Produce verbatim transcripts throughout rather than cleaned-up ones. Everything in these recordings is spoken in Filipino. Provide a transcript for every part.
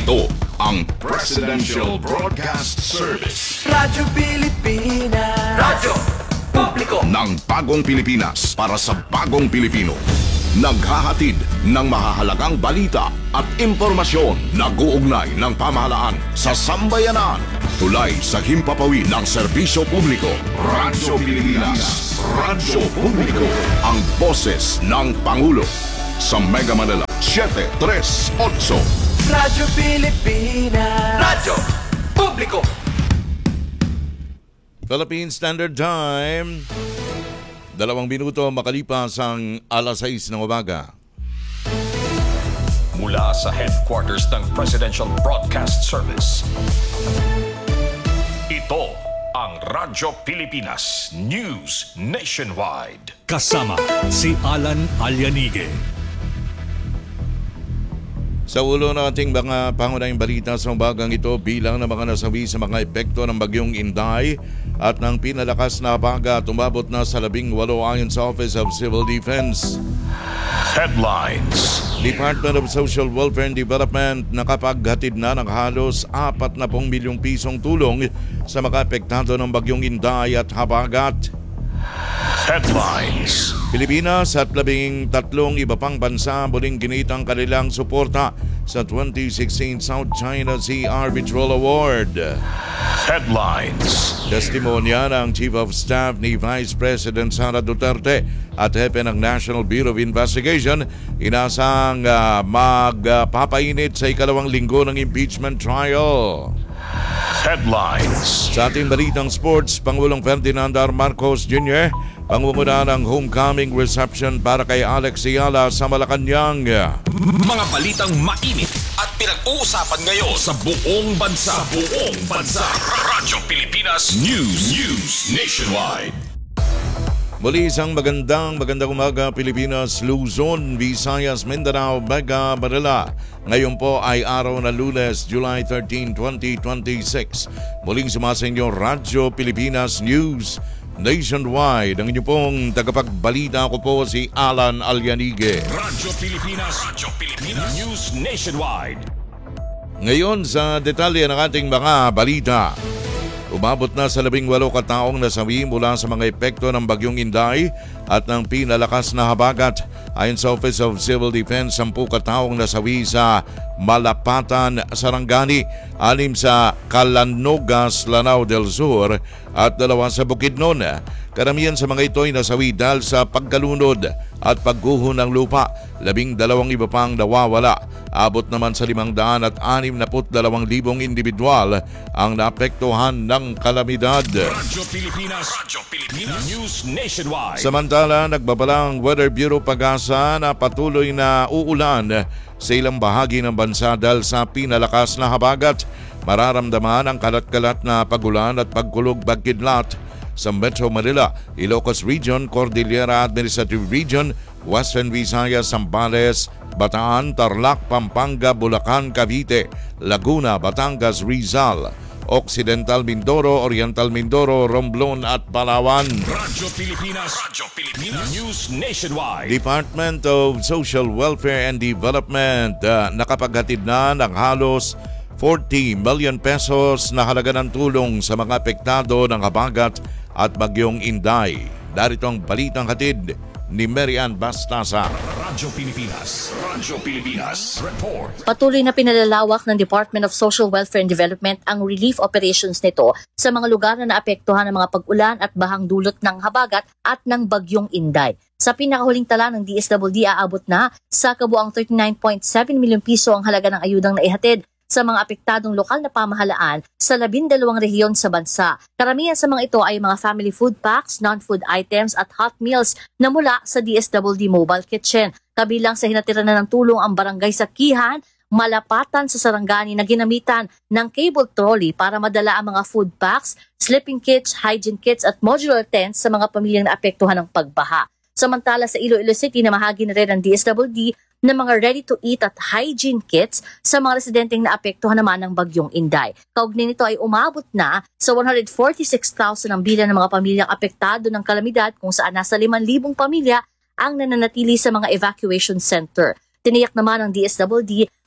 Ito ang Presidential Broadcast Service. Radyo Pilipinas. Radyo Publiko Ng bagong Pilipinas para sa bagong Pilipino. Naghahatid ng mahahalagang balita at impormasyon na guugnay ng pamahalaan sa sambayanan. Tulay sa himpapawid ng serbisyo publiko. Radyo Pilipinas. Radyo Publiko. Ang boses ng Pangulo. Sa Mega Manila, seven three eight. Radyo Pilipinas. Radyo Publiko. Philippine Standard Time. Dalawang minuto makalipas ang alas sais ng umaga. Mula sa headquarters ng Presidential Broadcast Service. Ito ang Radyo Pilipinas News Nationwide. Kasama si Alan Alyanige. Sa ulo ng ating mga pangunahing balita sa umagang ito, bilang ng mga nasawi sa mga epekto ng bagyong Inday at ng pinalakas na habagat, umabot na sa labing walo ayon sa Office of Civil Defense. Headlines. Department of Social Welfare and Development nakapaghatid na ng halos apat na milyong pisong tulong sa mga apektado ng bagyong Inday at habagat. Headlines. Pilipinas at labing tatlong iba pang bansa muling ginitang kanilang suporta sa twenty sixteen South China Sea Arbitral Award. Headlines. Testimonya ng Chief of Staff ni Vice President Sara Duterte at hepe ng National Bureau of Investigation, inasang uh, magpapainit sa ikalawang linggo ng impeachment trial. Headlines. Sa ating balitang sports, Pangulong Ferdinand R. Marcos Junior pangunguna ng homecoming reception para kay Alex Ayala sa Malacanang. Mga balitang mainit at pinag-uusapan ngayon sa buong bansa. Sa buong bansa. Radyo Pilipinas News. News Nationwide. Muli isang magandang magandang umaga Pilipinas, Luzon, Visayas, Mindanao, Mega Manila. Ngayon po ay araw na Lunes, July thirteenth, twenty twenty-six. Muling sumasa inyo Radyo Pilipinas News Nationwide. Ang inyong pong tagapagbalita ko po si Alan Alyanige. Radyo Pilipinas. Radyo Pilipinas News Nationwide. Ngayon sa detalye ng ating mga balita. Umabot na sa labing walo kataong nasawi mula sa mga epekto ng bagyong Inday at ng pinalakas na habagat. Ayon sa Office of Civil Defense, sampu kataong nasawi sa Malapatan, Sarangani, anim sa Calanogas, Lanao del Sur at dalawa sa Bukidnon. Karamihan sa mga ito ay nasawi dahil sa pagkalunod at pagguho ng lupa. Labing dalawang iba pang nawawala. Abot naman sa limang daan at anim na put dalawang libong individual ang naapektuhan ng kalamidad. Radyo Pilipinas. Radyo Pilipinas News Nationwide. Samantala, nagbabalang Weather Bureau Pag-asa na patuloy na uulan sa ilang bahagi ng bansa dahil sa pinalakas na habagat. Mararamdaman ang kalat-kalat na pagulan at pagkulog bagkidlat sa Metro Manila, Ilocos Region, Cordillera Administrative Region, Western Visayas, Zambales, Bataan, Tarlac, Pampanga, Bulacan, Cavite, Laguna, Batangas, Rizal, Occidental Mindoro, Oriental Mindoro, Romblon at Palawan. Radyo Pilipinas. Radyo Pilipinas News Nationwide. Department of Social Welfare and Development uh, nakapaghatid na ng halos forty million pesos na halaga ng tulong sa mga apektado ng habagat at bagyong Inday. Darito ang balitang hatid ni Marian Bastasa. Radyo Pilipinas. Radyo Pilipinas. Report. Patuloy na pinalalawak ng Department of Social Welfare and Development ang relief operations nito sa mga lugar na naapektuhan ng mga pag-ulan at bahang dulot ng habagat at ng bagyong Inday. Sa pinakahuling tala ng D S W D, aabot na sa kabuang thirty-nine point seven milyon piso ang halaga ng ayudang naihatid sa mga apektadong lokal na pamahalaan sa labindalawang rehiyon sa bansa. Karamihan sa mga ito ay mga family food packs, non-food items at hot meals na mula sa D S W D Mobile Kitchen. Kabilang sa hinatira na ng tulong ang barangay Sakihan, Malapatan sa Sarangani na ginamitan ng cable trolley para madala ang mga food packs, sleeping kits, hygiene kits at modular tents sa mga pamilyang naapektuhan ng pagbaha. Samantala sa Iloilo City, namahagi na rin ng D S W D ng mga ready-to-eat at hygiene kits sa mga residenteng naapektuhan naman ng bagyong Inday. Kaugnay nito ay umabot na sa one hundred forty-six thousand ang bilang ng mga pamilyang apektado ng kalamidad kung saan nasa limang libong pamilya ang nananatili sa mga evacuation center. Tiniyak naman ng D S W D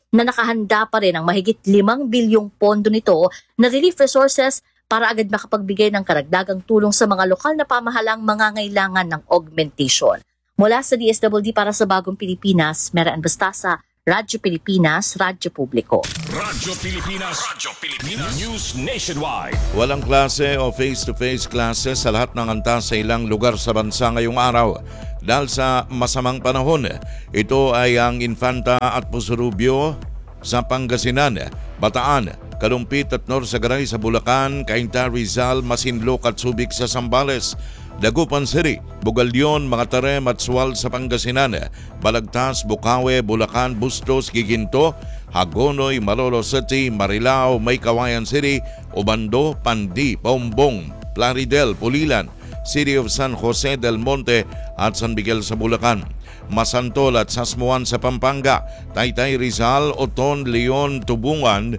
na nakahanda pa rin ang mahigit limang bilyong pondo nito na relief resources para agad makapagbigay ng karagdagang tulong sa mga lokal na pamahalang mangangailangan ng augmentation. Mula sa D S W D para sa Bagong Pilipinas, Meraan Bastasa, Radyo Pilipinas, Radyo Publiko. Radyo Pilipinas, Radyo Pilipinas, News Nationwide. Walang klase o face-to-face classes sa lahat ng antas sa ilang lugar sa bansa ngayong araw. Dahil sa masamang panahon, ito ay ang Infanta at Pusurubio sa Pangasinan, Bataan, Kalumpit at Norsagaray sa Bulacan, Cainta, Rizal, Masinloc at Subic sa Zambales, Dagupan City, Bugalyon, Mangatarem at Sual sa Pangasinan, Balagtas, Bukawe, Bulacan, Bustos, Giginto, Hagonoy, Malolo City, Marilao, Maykawayan City, Obando, Pandi, Paumbong, Plaridel, Pulilan, City of San Jose del Monte at San Miguel sa Bulacan, Masantol at Sasmuan sa Pampanga, Taytay, Rizal, Oton, Leon, Tubungan,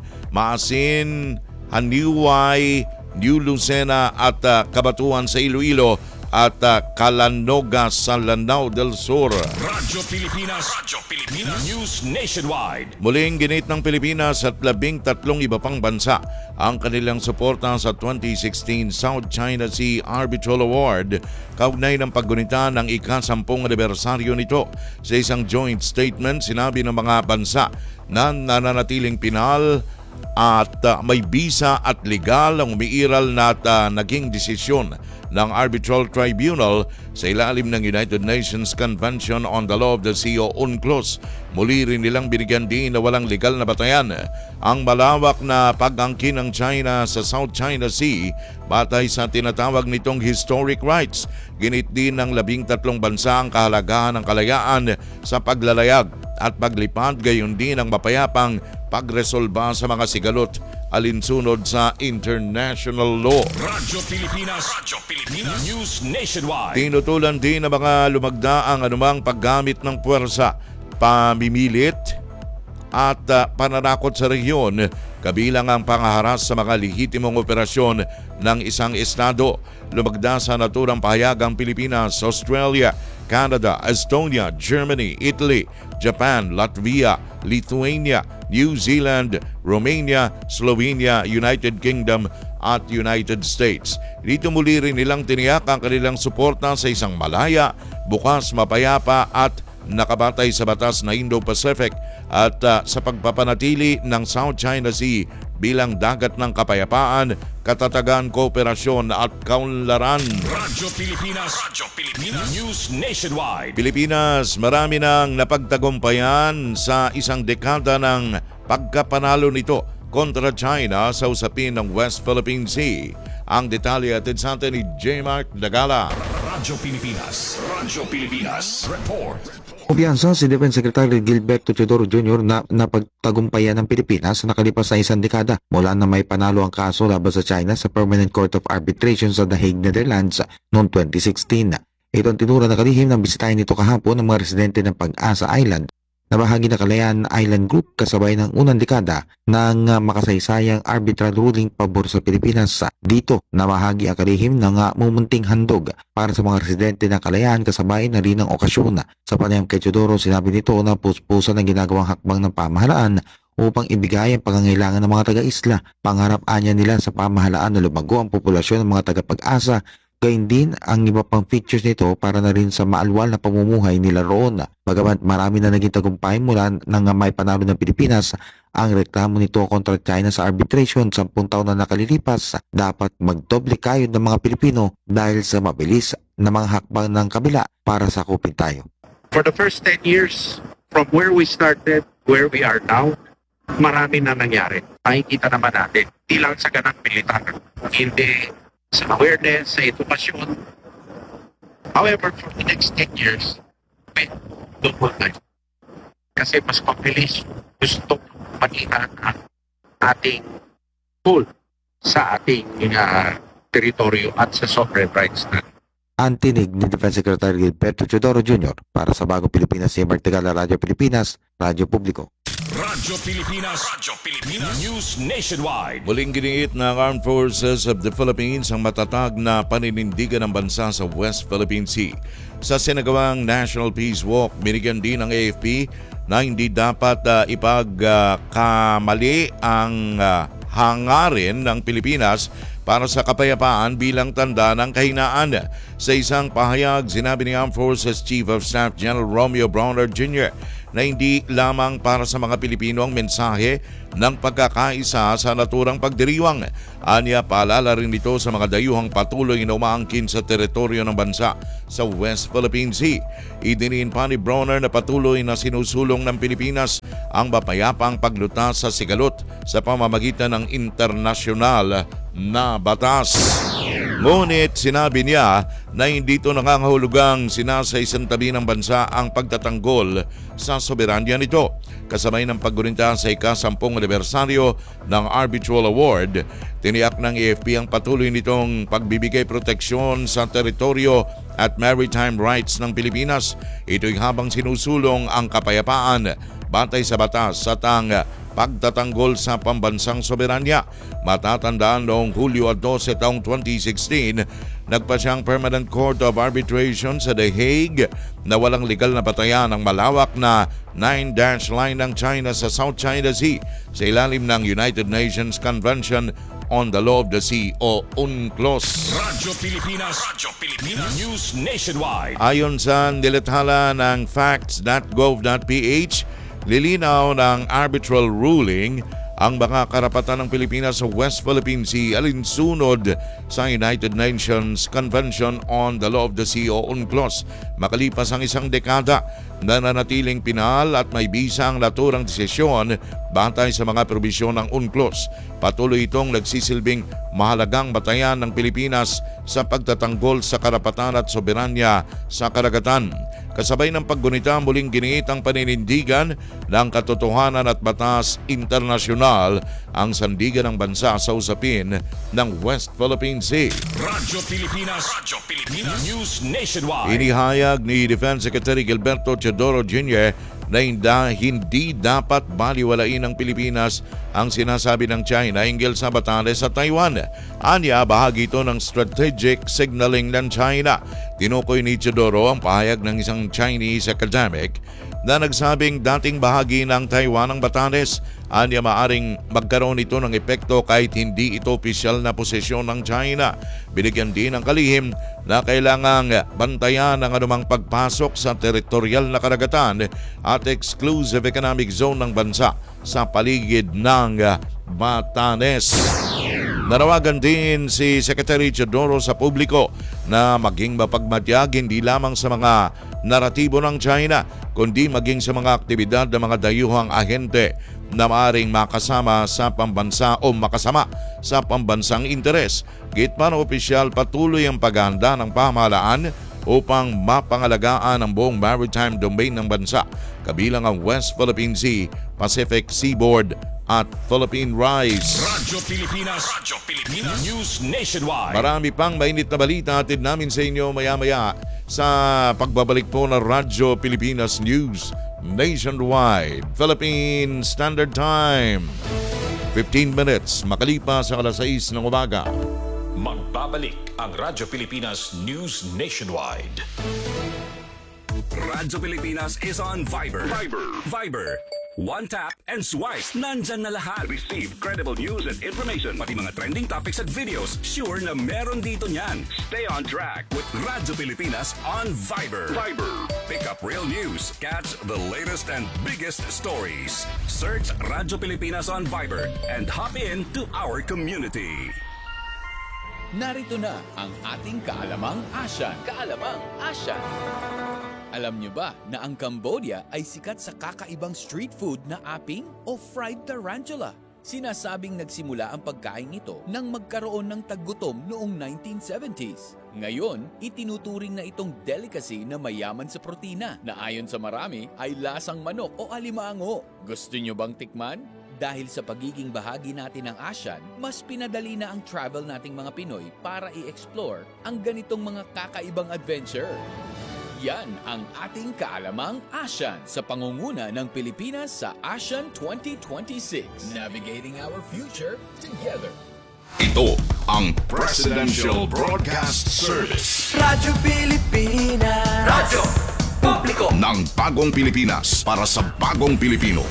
Maasin, Haniway, New Lucena at uh, Kabatuan sa Iloilo at uh, Calanoga sa Lanao del Sur. Radyo Pilipinas, Radyo Pilipinas, News Nationwide. Muling ginit ng Pilipinas at labing tatlong iba pang bansa ang kanilang suporta sa twenty sixteen South China Sea Arbitral Award kaugnay ng paggunita ng ika-sampung anibersaryo nito. Sa isang joint statement, sinabi ng mga bansa na nananatiling pinal at uh, may bisa at legal ang umiiral na at, uh, naging desisyon ng Arbitral Tribunal sa ilalim ng United Nations Convention on the Law of the Sea o UNCLOS. Muli rin nilang binigyan din na walang legal na batayan ang malawak na pag-angkin ng China sa South China Sea batay sa tinatawag nitong historic rights. Ginit din ng labing tatlong bansa ang kahalagahan ng kalayaan sa paglalayag at paglipad, gayon din ang mapayapang pagresolba sa mga sigalot alinsunod sa international law. Radyo Pilipinas, Radyo Pilipinas, News Nationwide. Tinutulan din ng mga lumagda ang anumang paggamit ng puwersa, pamimilit at uh, pananakot sa rehiyon, kabilang ang pangaharas sa mga lehitimong operasyon ng isang estado. Lumagda sa naturang pahayag ang Pilipinas, Australia, Canada, Estonia, Germany, Italy, Japan, Latvia, Lithuania, New Zealand, Romania, Slovenia, United Kingdom at United States. Dito muli rin nilang tiniyak ang kanilang suporta sa isang malaya, bukas, mapayapa at nakabatay sa batas na Indo-Pacific at uh, sa pagpapanatili ng South China Sea bilang dagat ng kapayapaan, katatagan, kooperasyon at kaunlaran. Radyo Pilipinas, Radyo Pilipinas, News Nationwide. Pilipinas, marami nang napagtagumpayan sa isang dekada ng pagkapanalo nito kontra China sa usapin ng West Philippine Sea. Ang detalye atid sa atin ni J. Mark Dagala. Radyo Pilipinas, Radyo Pilipinas, Report. Kumpiyansa si Defense Secretary Gilberto Teodoro Junior na napagtagumpayan ng Pilipinas sa nakalipas na isang dekada mula na may panalo ang kaso laban sa China sa Permanent Court of Arbitration sa The Hague, Netherlands noong twenty sixteen. Ito ang tinura na kalihim ng bisitahin nito kahapon ng mga residente ng Pag-asa Island na bahagi ng Kalayaan Island Group kasabay ng unang dekada ng uh, makasaysayang arbitral ruling pabor sa Pilipinas. Dito na bahagi ang kalihim ng uh, mumunting handog para sa mga residente ng Kalayaan kasabay na rin ang okasyon. Sa panayam kay Teodoro, sinabi nito na puspusan ang ginagawang hakbang ng pamahalaan upang ibigay ang pangangailangan ng mga taga-isla. Pangarap anya nila sa pamahalaan na lumago ang populasyon ng mga taga-Pag-asa, gayon din ang iba pang features nito para na rin sa maalwal na pamumuhay nila roon. Bagamat marami na naging tagumpay mula nang may panalo ng Pilipinas, ang reklamo nito kontra China sa arbitration sampung taon na nakalilipas, dapat magdoble kayod ng mga Pilipino dahil sa mabilis na mga hakbang ng kabila para sakupin tayo. For the first ten years, from where we started, where we are now, marami na nangyari. Makikita naman natin, di lang sa ganang militar, hindi sa awareness, sa edukasyon. However, for the next ten years, may double na. Kasi mas mabilis gusto manihan ang ating goal sa ating uh, teritoryo at sa sovereign rights na. ang tinig ni Defense Secretary Gilberto Teodoro Junior para sa Bagong Pilipinas, C M R Tagalog, Radyo Pilipinas, Radyo Publiko. Radyo Pilipinas, Radyo Pilipinas, News Nationwide. Muling giniit ng Armed Forces of the Philippines ang matatag na paninindigan ng bansa sa West Philippine Sea. Sa sinagawang National Peace Walk, binigyan din ng A F P na hindi dapat uh, ipagkamali uh, ang uh, hangarin ng Pilipinas para sa kapayapaan bilang tanda ng kahinaan. Sa isang pahayag, sinabi ni Armed Forces Chief of Staff General Romeo Brawner Junior na hindi lamang para sa mga Pilipino ang mensahe ng pagkakaisa sa naturang pagdiriwang. Anya, paalala rin ito sa mga dayuhang patuloy na umaangkin sa teritoryo ng bansa sa West Philippine Sea. Idiniin pa ni Brawner na patuloy na sinusulong ng Pilipinas ang mapayapang paglutas sa sigalot sa pamamagitan ng internasyonal na batas. Ngunit sinabi niya na hindi ito nangangahulugang sinasaisantabi ng bansa ang pagtatanggol sa soberanya nito. Kasabay ng paggunita sa ikasampung anibersaryo ng Arbitral Award, tiniyak ng A F P ang patuloy nitong pagbibigay proteksyon sa teritoryo at maritime rights ng Pilipinas. Ito'y habang sinusulong ang kapayapaan batay sa batas at ang pagtatanggol sa pambansang soberanya. Matatandaan noong Hulyo dose taong twenty sixteen, nagpa siyang Permanent Court of Arbitration sa The Hague na walang legal na batayan ang malawak na nine-dash line ng China sa South China Sea sa ilalim ng United Nations Convention on the Law of the Sea o UNCLOS. Radyo Pilipinas, Radyo Pilipinas, News Nationwide. Ayon sa nilathala ng facts dot gov dot p h, lilinaw ng arbitral ruling ang mga karapatan ng Pilipinas sa West Philippine Sea alinsunod sa United Nations Convention on the Law of the Sea o UNCLOS. Makalipas ang isang dekada, nananatiling pinal at may bisa ang naturang desisyon batay sa mga probisyon ng UNCLOS. Patuloy itong nagsisilbing mahalagang batayan ng Pilipinas sa pagtatanggol sa karapatan at soberanya sa karagatan. Kasabay ng paggunita, muling giniit ang paninindigan ng katotohanan at batas internasyonal ang sandigan ng bansa sa usapin ng West Philippine Sea. Radyo Pilipinas, Radyo Pilipinas, News Nationwide. Inihayag ni Defense Secretary Gilberto Teodoro Junior na hindi dapat baliwalain ng Pilipinas ang sinasabi ng China hinggil sa Batanes sa Taiwan. Anya, bahagi ito ng strategic signaling ng China. Tinukoy ni Teodoro ang pahayag ng isang Chinese academic na nagsabing dating bahagi ng Taiwan ang Batanes. Anya, maaring magkaroon ito ng epekto kahit hindi ito opisyal na posisyon ng China. Binigyan din ng kalihim na kailangang bantayan ang anumang pagpasok sa teritorial na karagatan at exclusive economic zone ng bansa sa paligid ng Batanes. Nanawagan din si Secretary Teodoro sa publiko na maging mapagmatyag hindi lamang sa mga naratibo ng China kundi maging sa mga aktibidad ng mga dayuhang ahente na maaaring makasama sa pambansa o makasama sa pambansang interes. Gitman ng opisyal, patuloy ang paghahanda ng pamahalaan upang mapangalagaan ang buong maritime domain ng bansa, kabilang ang West Philippine Sea, Pacific Seaboard at Philippine Rise. Radyo Pilipinas, Radyo Pilipinas, News Nationwide. Marami pang mainit na balita atid namin sa inyo maya-maya sa pagbabalik po ng Radyo Pilipinas News Nationwide. Philippine Standard Time, fifteen minutes makalipas sa alas sais ng umaga. Magbabalik ang Radyo Pilipinas News Nationwide. Radyo Pilipinas is on Viber. Viber. Viber. One tap and swipe. Nandyan na lahat. Receive credible news and information. Pati mga trending topics at videos. Sure na meron dito niyan. Stay on track with Radyo Pilipinas on Viber. Viber. Pick up real news. Catch the latest and biggest stories. Search Radyo Pilipinas on Viber and hop in to our community. Narito na ang ating kaalamang Asyan. Kaalamang Asyan. Alam nyo ba na ang Cambodia ay sikat sa kakaibang street food na aping o fried tarantula? Sinasabing nagsimula ang pagkain ito nang magkaroon ng taggutom noong nineteen seventies. Ngayon, itinuturing na itong delicacy na mayaman sa protina na ayon sa marami ay lasang manok o alimango. Gusto nyo bang tikman? Dahil sa pagiging bahagi natin ng ASEAN, mas pinadali na ang travel nating mga Pinoy para i-explore ang ganitong mga kakaibang adventure. Yan ang ating kaalamang ASEAN sa pangunguna ng Pilipinas sa ASEAN twenty twenty-six. Navigating our future together. Ito ang Presidential Broadcast Service Radyo Pilipinas. Radyo Publiko. ng Bagong Pilipinas para sa Bagong Pilipino.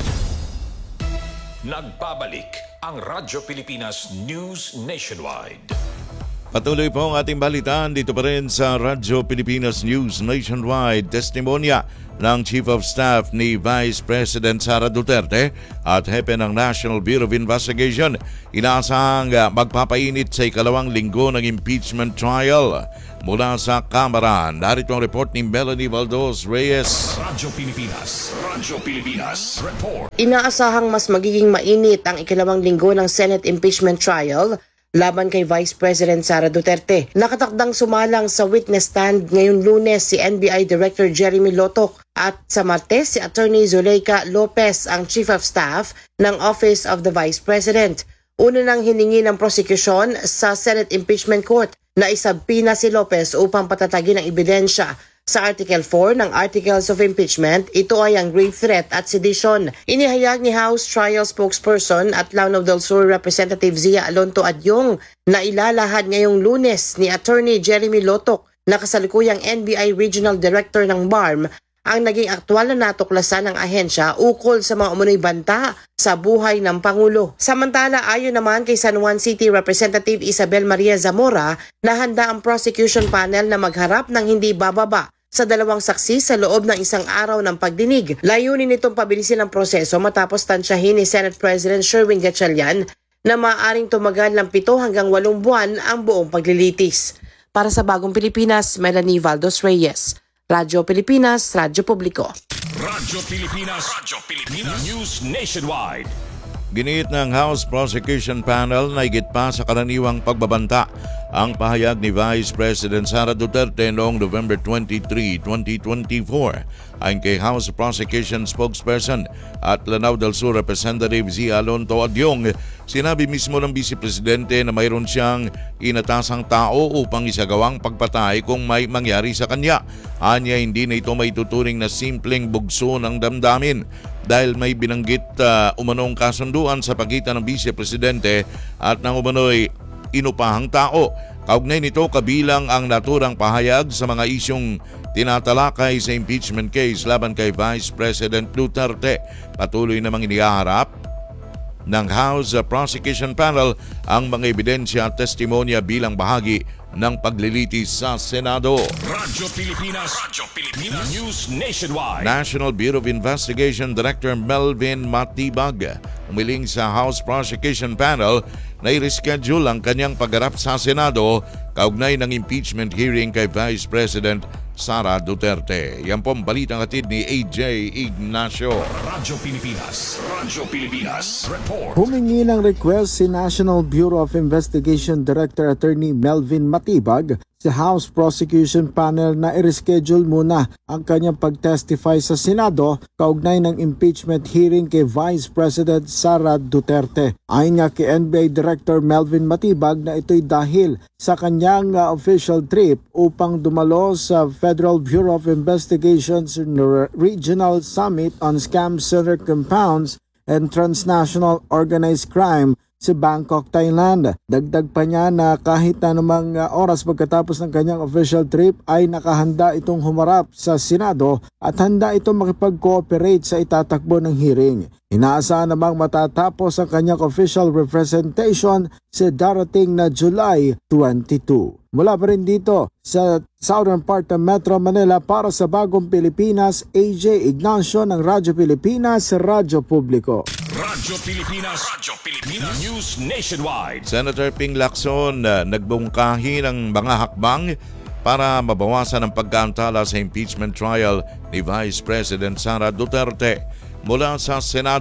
Nagbabalik ang Radyo Pilipinas News Nationwide. Patuloy po ang ating balitaan dito pa rin sa Radyo Pilipinas News Nationwide. Testimonya ng Chief of Staff ni Vice President Sara Duterte at hepe ng National Bureau of Investigation. Inaasahang uh, magpapainit sa ikalawang linggo ng impeachment trial. Mula sa Kamara, narito ang report ni Melanie Valdos Reyes. Radyo Pilipinas. Radyo Pilipinas. Report. Inaasahang mas magiging mainit ang ikalawang linggo ng Senate impeachment trial laban kay Vice President Sara Duterte. Nakatakdang sumalang sa witness stand ngayong Lunes si N B I Director Jeremy Lotok at sa Martes si Attorney Zuleika Lopez, ang Chief of Staff ng Office of the Vice President. Una nang hiningi ng prosecution sa Senate Impeachment Court na isabpina si Lopez upang patatagin ang ebidensya. Sa Article four ng Articles of Impeachment, ito ay ang grave threat at sedition. Inihayag ni House Trial Spokesperson at Lanao del Sur Representative Zia Alonto Adyong na ilalahad ngayong Lunes ni Attorney Jeremy Lotok na kasalukuyang N B I Regional Director ng B A R M ang naging aktwal na natuklasan ng ahensya ukol sa mga umunoy banta sa buhay ng Pangulo. Samantala, ayon naman kay San Juan City Representative Isabel Maria Zamora na handa ang prosecution panel na magharap ng hindi bababa sa dalawang saksi sa loob ng isang araw ng pagdinig. Layunin nitong pabilisin ang proseso matapos tansyahin ni Senate President Sherwin Gatchalian na maaaring tumagal ng pito hanggang walong buwan ang buong paglilitis. Para sa Bagong Pilipinas, Melanie Valdos Reyes. Radyo Pilipinas, Radyo Publiko. Radyo Pilipinas. Radyo Pilipinas News Nationwide. Giniit ng House Prosecution Panel na higit pa sa karaniwang pagbabanta ang pahayag ni Vice President Sara Duterte noong November twenty-third, twenty twenty-four. Ayon kay House Prosecution Spokesperson at Lanao del Sur Representative Zia Alonto Adyong, sinabi mismo ng Vice Presidente na mayroon siyang inatasang tao upang isagawang pagpatay kung may mangyari sa kanya. Anya, hindi na ito may tuturing na simpleng bugso ng damdamin dahil may binanggit uh, umanong kasunduan sa pagitan ng Vice Presidente at ng umano'y inupahang tao. Kaugnay nito kabilang ang naturang pahayag sa mga isyong tinatalakay sa impeachment case laban kay Vice President Duterte. Patuloy namang inihaharap ng House Prosecution Panel ang mga ebidensya at testimonya bilang bahagi ng paglilitis sa Senado. Radyo Pilipinas. Radyo Pilipinas News Nationwide. National Bureau of Investigation Director Melvin Matibag umiling sa House Prosecution Panel na i-reschedule ang kanyang pagharap sa Senado kaugnay ng impeachment hearing kay Vice President Sara Duterte. Yan po ang balitang hatid ni A J Ignacio. Radyo Pilipinas. Radyo Pilipinas. Report. Humingi ng request si National Bureau of Investigation Director Attorney Melvin Matibag sa House Prosecution Panel na i-reschedule muna ang kanyang pag-testify sa Senado kaugnay ng impeachment hearing kay Vice President Sara Duterte. Ayon nga kay N B I Director Melvin Matibag na ito'y dahil sa kanyang uh, official trip upang dumalo sa Federal Bureau of Investigation's Regional Summit on Scam Center Compounds and Transnational Organized Crime sa Bangkok, Thailand. Dagdag pa niya na kahit na namang uh, oras pagkatapos ng kanyang official trip ay nakahanda itong humarap sa Senado at handa itong makipag-cooperate sa itatakbo ng hearing. Inaasahan namang matatapos ang kanyang official representation sa darating na July twenty-second. Mula pa rin dito sa southern part ng Metro Manila para sa Bagong Pilipinas, A J Ignacio ng Radyo Pilipinas, Radyo Publiko. Radyo Pilipinas. Radyo Pilipinas News Nationwide. Senator Ping Lacson uh, nagbungkahi ng mga hakbang para mabawasan ang pagkaantala sa impeachment trial ni Vice President Sara Duterte. Mula sa Senado,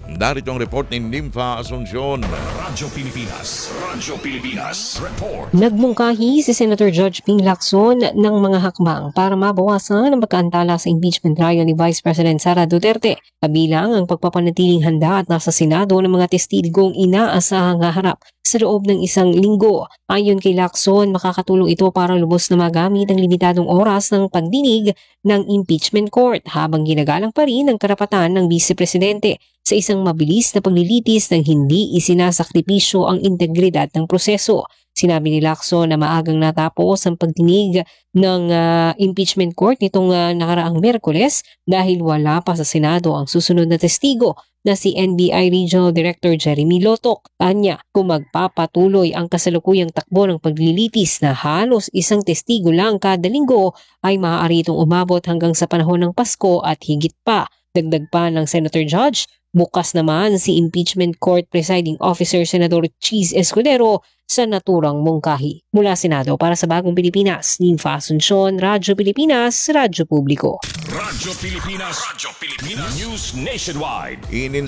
Narito ang report ni Nympha Asuncion. Radyo Pilipinas. Radyo Pilipinas. Report. Nagmungkahi si Senator Judge Ping Lacson ng mga hakbang para mabawasan ang pagkaantala sa impeachment trial ni Vice President Sara Duterte, kabilang ang pagpapanatiling handa at nasa Senado ng mga testigong inaasahang haharap sa loob ng isang linggo. Ayon kay Lacson, makakatulong ito para lubos na magamit ang limitadong oras ng pagdinig ng impeachment court habang ginagalang pa rin ang karapatan ng Vice Presidente sa isang mabilis na paglilitis ng hindi isinasakripisyo ang integridad ng proseso. Sinabi ni Lacson na maagang natapos ang pagdinig ng uh, impeachment court nitong uh, nakaraang Miyerkules dahil wala pa sa Senado ang susunod na testigo na si N B I Regional Director Jeremy Lotok. Anya, kung magpapatuloy ang kasalukuyang takbo ng paglilitis na halos isang testigo lang kada linggo ay maaari itong umabot hanggang sa panahon ng Pasko at higit pa. Dagdag pa ng Senator Judge, bukas naman si Impeachment Court Presiding Officer Senador Cheese Escudero sa naturang mungkahi. Mula Senado para sa Bagong Pilipinas, Nympha Asuncion, Radyo Pilipinas, Radyo Publiko. Radyo Pilipinas. Radyo Pilipinas. News Nationwide. Inin